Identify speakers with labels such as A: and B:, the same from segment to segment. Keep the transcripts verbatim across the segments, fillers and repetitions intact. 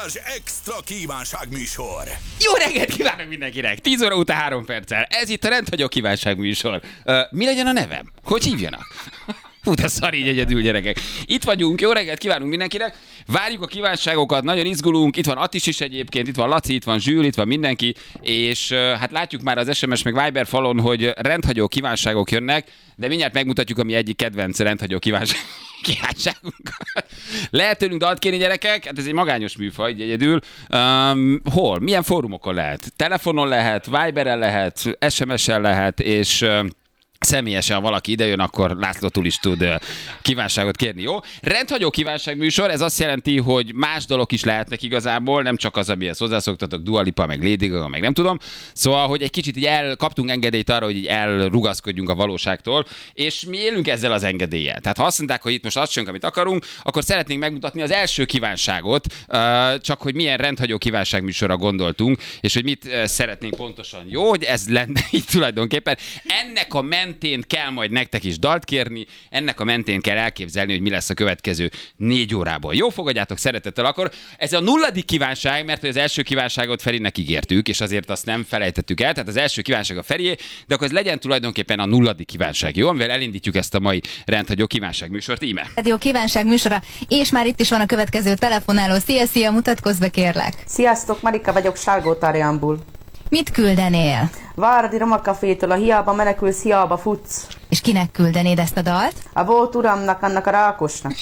A: Az extra kívánság műsor.
B: Jó reggelt kívánok mindenkinek! tíz óra után három perccel. Ez itt a rendhagyó kívánság műsor. Uh, mi legyen a nevem? Hogy hívjanak? Hú, de szar így egyedül, gyerekek. Itt vagyunk, jó reggelt kívánunk mindenkinek. Várjuk a kívánságokat, nagyon izgulunk. Itt van Attis is egyébként, itt van Laci, itt van Zsül, itt van mindenki. És uh, hát látjuk már az es em es meg Viber falon, hogy rendhagyó kívánságok jönnek, de mindjárt megmutatjuk a mi egyik kedvenc rendhagyó kívánság. kívánságunkat. Lehet tőlünk dalt kérni, gyerekek? Hát ez egy magányos műfaj, egyedül. Um, hol? Milyen fórumokon lehet? Telefonon lehet, Viberen lehet, es em es-en lehet, és... Uh, személyesen, ha valaki idejön, akkor Lászlótól is tud kívánságot kérni, jó? Rendhagyó kívánság műsor, ez azt jelenti, hogy más dolog is lehetnek igazából, nem csak az, amihez hozzászoktatok, Dua Lipa, meg Lady Gaga, meg nem tudom. Szóval, hogy egy kicsit így el, kaptunk engedélyt arra, hogy így elrugaszkodjunk a valóságtól, és mi élünk ezzel az engedéllyel. Tehát ha azt mondták, hogy itt most azt csinálunk, amit akarunk, akkor szeretnénk megmutatni az első kívánságot, csak hogy milyen rendhagyó kívánság műsorra gondoltunk, és hogy mit szeretnénk pontosan. Jó, hogy ez lenne így tulajdonképpen. Ennek a men mentén kell majd nektek is dalt kérni, ennek a mentén kell elképzelni, hogy mi lesz a következő négy órában. Jó, fogadjátok szeretettel akkor. Ez a nulladik kívánság, mert az első kívánságot Ferinek ígértük, és azért azt nem felejtettük el, tehát az első kívánság a Ferié, de akkor ez legyen tulajdonképpen a nulladik kívánság, jó? Amivel elindítjuk ezt a mai rendhagyó kívánság műsort, íme.
C: Jó kívánság műsora, és már itt is van a következő telefonáló. Szia, szia, mutatkozz be, kérlek.
D: Sziasztok, Marika vagyok Salgótarjánból.
C: Mit küldenél?
D: Váradi Roma Cafétől, a hiába menekülsz, hiába futsz.
C: És kinek küldenéd ezt a dalt?
D: A volt uramnak, annak a Rákosnak.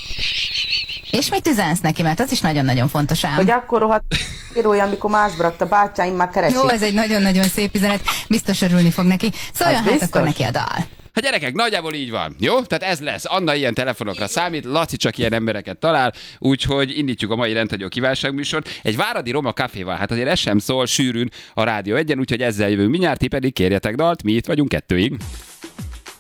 C: És mit üzensz neki, mert az is nagyon-nagyon fontos ám.
D: Hogy akkor rohadt írója, amikor másba rakta, bátyáim már keresik.
C: Jó, ez egy nagyon-nagyon szép üzenet, biztos örülni fog neki. Szóljon hát, hát akkor neki a dal.
B: Hát gyerekek, nagyjából így van, jó? Tehát ez lesz. Anna ilyen telefonokra számít, Laci csak ilyen embereket talál, úgyhogy indítjuk a mai rendhagyó kívánságműsort. Egy váradi Roma Caféval, hát azért ez sem szól sűrűn a Rádió egyen, úgyhogy ezzel jövünk mindjárt, ti pedig kérjetek dalt, mi itt vagyunk kettőig.